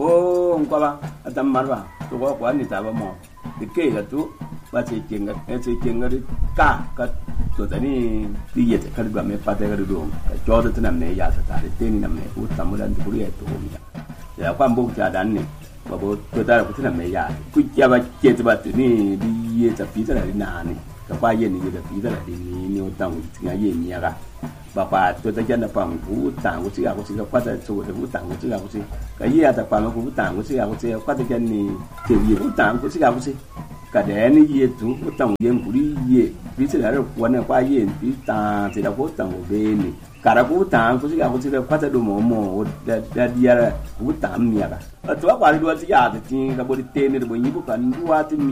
oh ngwa atam marwa to ko ni ta ba mo de ke la tu ba che kenga ka to tani di ye ka ga me pa de ga do ka jo de na me ya ta de te ni na me u tam la de buri to mi ya kwa mbu ja dan ni ba bo to ta ku na me ya ku ya ba che ba ni di ye ta pi ta na ni ka pa ye ni ye da pi ta ni ni o tang ti ga ye ni ya ga ba pa to ta na pa ku tang ku si ga kwa ta so de ku tang ku si ga ku si ka ye ta pa ku tang ku si ga ku si kwa ta ni te ye ku tang ku si ga ku si ka de ni ye tu ku tang ye ku ri ye bi se la ro kwa na kwa ye bi ta se la ku tang ku be ni ka ra ku tang ku si ga ku si kwa ta do mo da dia ku tang mi ya ga to kwa ri do ti ya ti ka bo ti te ni bo ni ku ka ni wa ti